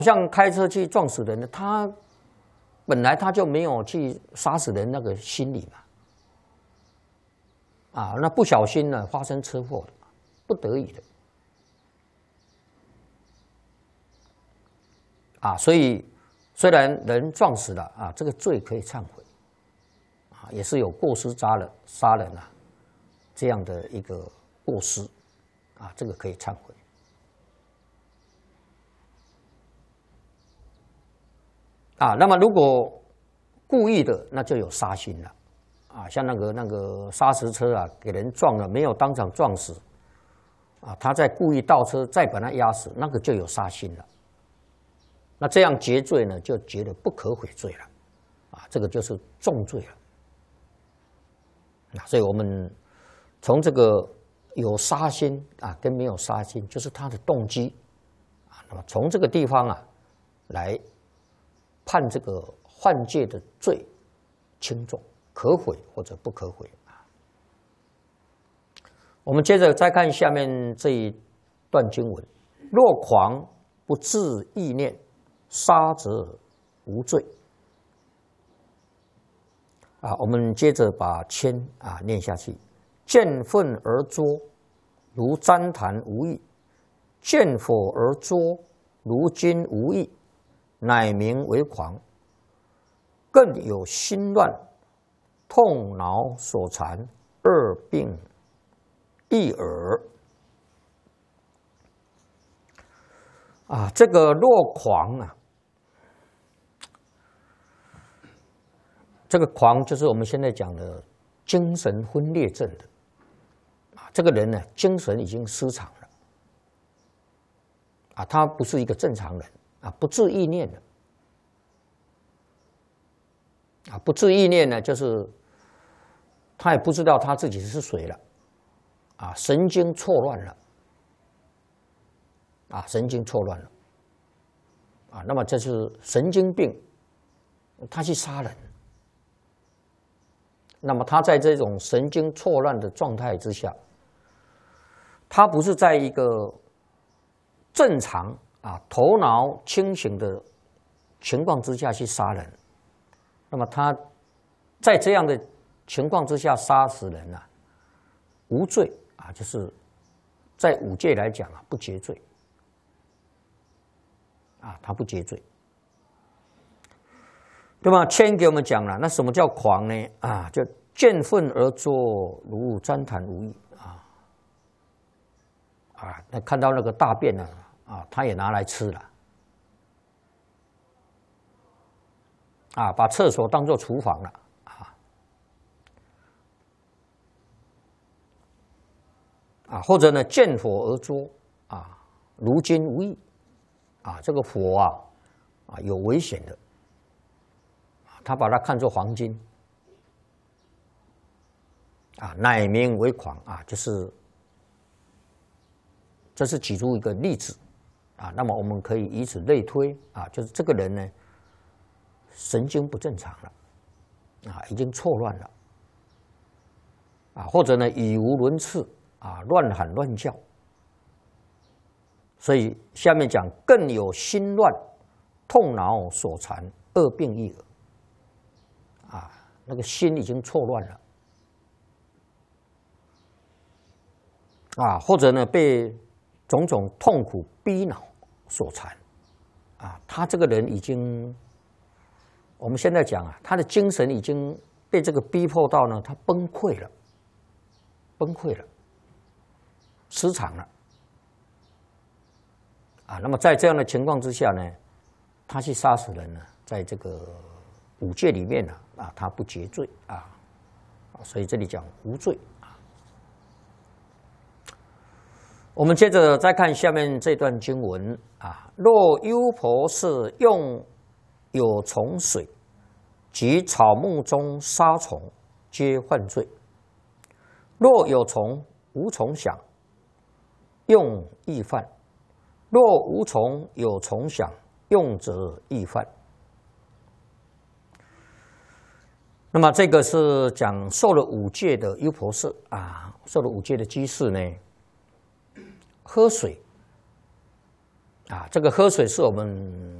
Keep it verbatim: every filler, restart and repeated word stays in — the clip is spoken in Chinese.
像开车去撞死人的，他本来他就没有去杀死人那个心理嘛，啊，那不小心呢发生车祸的，不得已的，啊，所以虽然人撞死了啊，这个罪可以忏悔，啊，也是有过失杀人杀人啊这样的一个过失，啊，这个可以忏悔。啊，那么如果故意的，那就有杀心了，啊，像那个那个砂石车啊，给人撞了，没有当场撞死，啊，他再故意倒车，再把他压死，那个就有杀心了。那这样结罪呢，就结得不可悔罪了，啊，这个就是重罪了。啊，所以我们从这个有杀心啊，跟没有杀心，就是他的动机，啊，那么从这个地方啊来判这个犯戒的罪轻重，可悔或者不可悔啊。我们接着再看下面这一段经文：若狂不自意念，杀则无罪。啊，我们接着把谦啊念下去：见粪而作，如旃檀无益；见火而作，如金无益。乃名为狂，更有心乱、痛恼所缠，二病一耳。啊，这个若狂啊，这个狂就是我们现在讲的精神分裂症的啊，这个人呢，精神已经失常了啊，他不是一个正常人。啊，不自意念的，啊，不自意念呢，就是他也不知道他自己是谁了，啊，神经错乱了，啊，神经错乱了，啊，那么这是神经病，他去杀人，那么他在这种神经错乱的状态之下，他不是在一个正常。啊，头脑清醒的情况之下去杀人，那么他在这样的情况之下杀死人啊，无罪啊，就是在五戒来讲啊，不结罪啊，他不结罪。对吧？谦给我们讲了，那什么叫狂呢？啊，就见粪而作，如旃檀无益啊啊，那看到那个大便呢？啊，他也拿来吃了，啊，把厕所当作厨房了，啊，啊，或者呢，见火而作，啊，如金无益，啊，这个火啊，啊，有危险的，他把它看作黄金，啊，乃名为狂，啊，就是，这是举出一个例子。啊，那么我们可以以此类推啊，就是这个人呢，神经不正常了，啊，已经错乱了，啊，或者呢语无伦次啊，乱喊乱叫，所以下面讲更有心乱、痛恼所缠，二病一耳，啊，那个心已经错乱了，啊，或者呢被种种痛苦逼恼所缠，啊，他这个人已经，我们现在讲啊，他的精神已经被这个逼迫到呢，他崩溃了，崩溃了，失常了，啊，那么在这样的情况之下呢，他去杀死人呢，在这个五戒里面呢，啊，他不结罪啊，所以这里讲无罪。我们接着再看下面这段经文啊，若优婆塞用有虫水及草木中杀虫，皆犯罪。若有虫无虫想，用亦犯；若无虫有虫想，用则亦犯。那么这个是讲受了五戒的优婆塞啊，受了五戒的居士呢，喝水啊，这个喝水是我们